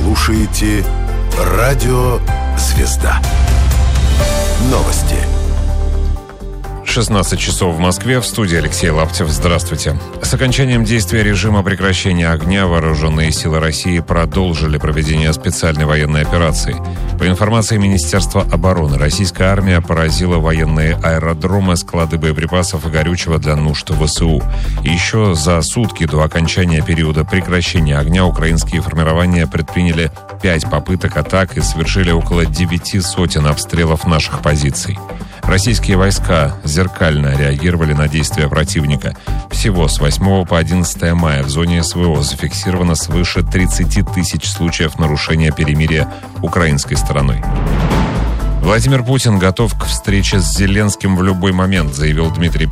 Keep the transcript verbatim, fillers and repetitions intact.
слушаете Радио «Звезда». Новости. шестнадцать часов в Москве. В студии Алексей Лаптев. Здравствуйте. С окончанием действия режима прекращения огня вооруженные силы России продолжили проведение специальной военной операции. По информации Министерства обороны, российская армия поразила военные аэродромы, склады боеприпасов и горючего для нужд ВСУ. И еще за сутки до окончания периода прекращения огня украинские формирования предприняли пять попыток атак и совершили около девяти сотен обстрелов наших позиций. Российские войска зеркально реагировали на действия противника. Всего с восьмого по одиннадцатое мая в зоне СВО зафиксировано свыше тридцати тысяч случаев нарушения перемирия украинской стороной. Владимир Путин готов к встрече с Зеленским в любой момент, заявил Дмитрий